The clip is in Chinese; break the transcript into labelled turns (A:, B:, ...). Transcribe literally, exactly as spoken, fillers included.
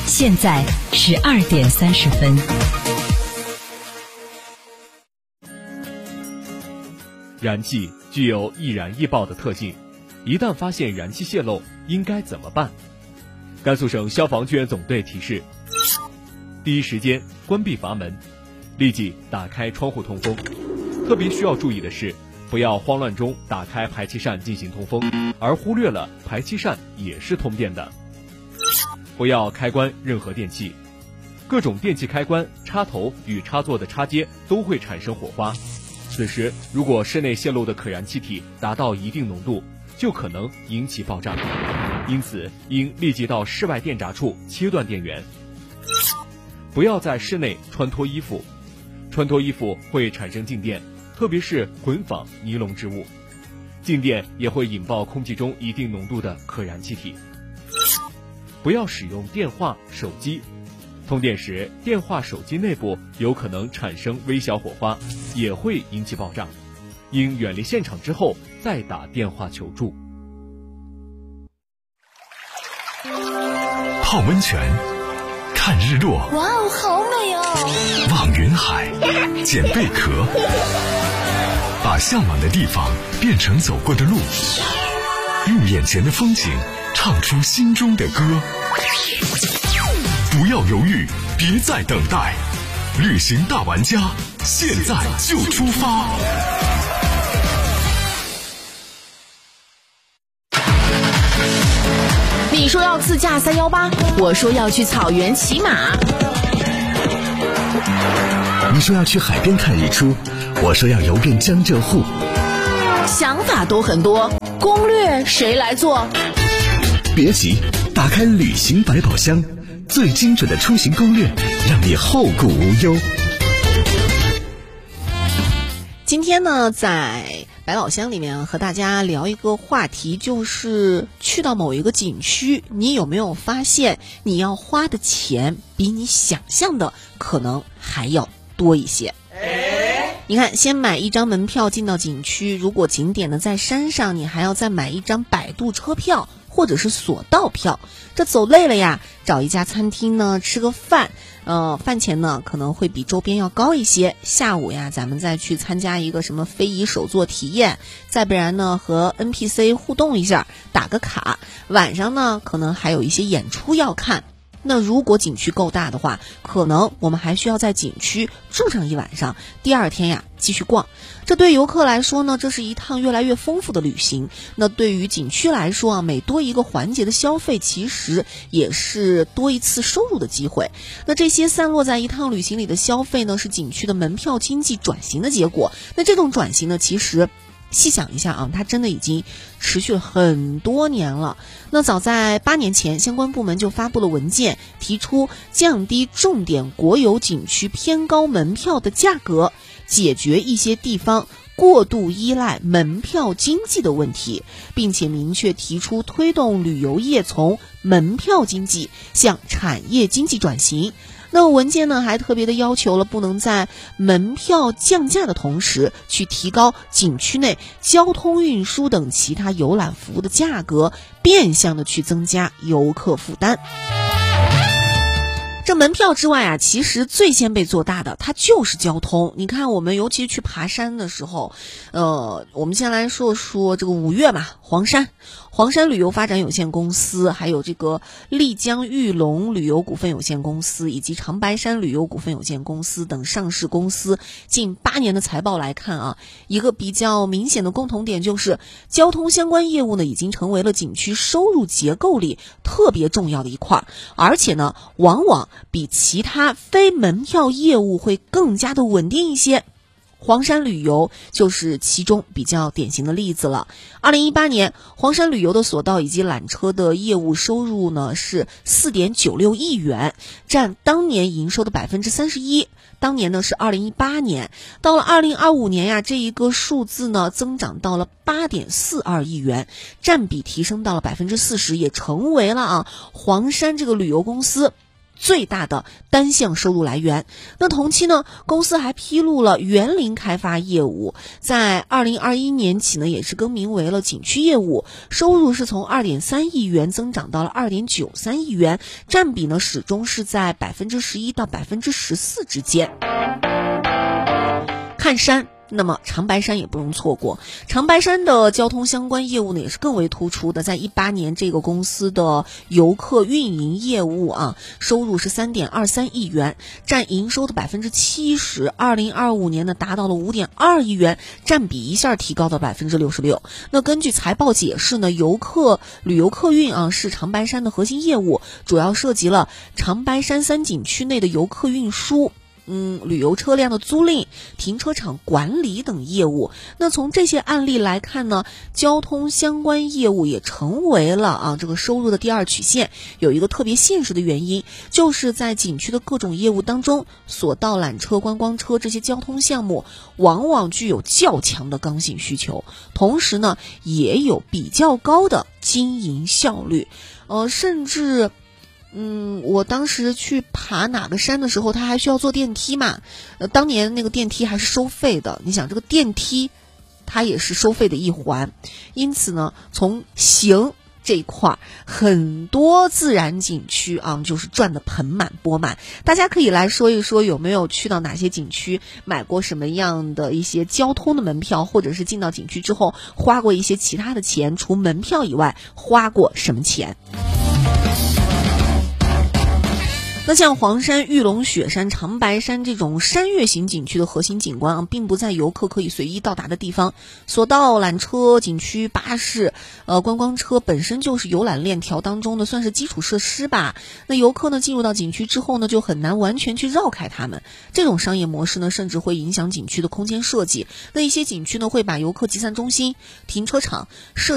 A: 现在十二点三十分。
B: 燃气具有易燃易爆的特性，一旦发现燃气泄漏，应该怎么办？甘肃省消防救援总队提示：第一时间关闭阀门，立即打开窗户通风。特别需要注意的是，不要慌乱中打开排气扇进行通风，而忽略了排气扇也是通电的。不要开关任何电器，各种电器开关、插头与插座的插接都会产生火花。此时，如果室内泄漏的可燃气体达到一定浓度，就可能引起爆炸，因此应立即到室外电闸处切断电源。不要在室内穿脱衣服，穿脱衣服会产生静电，特别是混纺、尼龙织物，静电也会引爆空气中一定浓度的可燃气体。不要使用电话、手机，通电时电话、手机内部有可能产生微小火花，也会引起爆炸，应远离现场之后再打电话求助。
C: 泡温泉，看日落，
D: 哇哦，好美哦！
C: 望云海，捡贝壳，把向往的地方变成走过的路，用眼前的风景唱出心中的歌。不要犹豫，别再等待，旅行大玩家，现在就出发！
D: 你说要自驾三幺八，我说要去草原骑马。
E: 你说要去海边看日出，我说要游遍江浙沪。
D: 想法都很多，攻略谁来做？
E: 别急，打开旅行百宝箱，最精准的出行攻略，让你后顾无忧。
D: 今天呢，在百宝箱里面和大家聊一个话题，就是去到某一个景区，你有没有发现你要花的钱比你想象的可能还要多一些？你看，先买一张门票进到景区，如果景点呢在山上，你还要再买一张摆渡车票或者是索道票。这走累了呀，找一家餐厅呢吃个饭，呃，饭钱呢可能会比周边要高一些。下午呀，咱们再去参加一个什么非遗手作体验，再不然呢和 N P C 互动一下，打个卡。晚上呢可能还有一些演出要看。那如果景区够大的话，可能我们还需要在景区住上一晚上，第二天呀继续逛。这对游客来说呢，这是一趟越来越丰富的旅行。那对于景区来说啊，每多一个环节的消费，其实也是多一次收入的机会。那这些散落在一趟旅行里的消费呢，是景区的门票经济转型的结果。那这种转型呢，其实细想一下啊，它真的已经持续了很多年了。那早在八年前，相关部门就发布了文件，提出降低重点国有景区偏高门票的价格，解决一些地方过度依赖门票经济的问题，并且明确提出推动旅游业从门票经济向产业经济转型。那文件呢还特别的要求了，不能在门票降价的同时去提高景区内交通运输等其他游览服务的价格，变相的去增加游客负担。这门票之外啊，其实最先被做大的它就是交通。你看我们尤其去爬山的时候，呃，我们先来说说这个五岳嘛，黄山黄山旅游发展有限公司，还有这个丽江玉龙旅游股份有限公司以及长白山旅游股份有限公司等上市公司近八年的财报来看啊，一个比较明显的共同点就是交通相关业务呢已经成为了景区收入结构里特别重要的一块，而且呢往往比其他非门票业务会更加的稳定一些。黄山旅游就是其中比较典型的例子了。二零一八年，黄山旅游的索道以及缆车的业务收入呢是 四点九六亿元，占当年营收的 百分之三十一。当年呢是二零一八年，到了二零二五年呀，这一个数字呢增长到了 八点四二亿元，占比提升到了 百分之四十，也成为了啊黄山这个旅游公司最大的单项收入来源。那同期呢，公司还披露了园林开发业务，在二零二一年起呢，也是更名为了景区业务，收入是从二点三亿元增长到了二点九三亿元，占比呢始终是在百分之十一到百分之十四之间。看山，那么长白山也不容错过。长白山的交通相关业务呢，也是更为突出的。在一八年，这个公司的游客运营业务啊，收入是三点二三亿元，占营收的百分之七十。二零二五年呢，达到了五点二亿元，占比一下提高到百分之六十六。那根据财报解释呢，游客旅游客运啊是长白山的核心业务，主要涉及了长白山三景区内的游客运输。嗯，旅游车辆的租赁、停车场管理等业务。那从这些案例来看呢，交通相关业务也成为了啊这个收入的第二曲线。有一个特别现实的原因，就是在景区的各种业务当中，索道缆车、观光车这些交通项目，往往具有较强的刚性需求，同时呢，也有比较高的经营效率，呃，甚至。嗯，我当时去爬哪个山的时候，它还需要坐电梯嘛？呃，当年那个电梯还是收费的。你想，这个电梯它也是收费的一环，因此呢，从行这一块，很多自然景区啊，就是赚得盆满钵满。大家可以来说一说，有没有去到哪些景区，买过什么样的一些交通的门票，或者是进到景区之后花过一些其他的钱，除门票以外花过什么钱？那像黄山、玉龙雪山、长白山这种山岳型景区的核心景观啊，并不在游客可以随意到达的地方。索道、缆车、景区、巴士、呃观光车本身就是游览链条当中的算是基础设施吧。那游客呢进入到景区之后呢，就很难完全去绕开它们。这种商业模式呢，甚至会影响景区的空间设计。那一些景区呢，会把游客集散中心、停车场设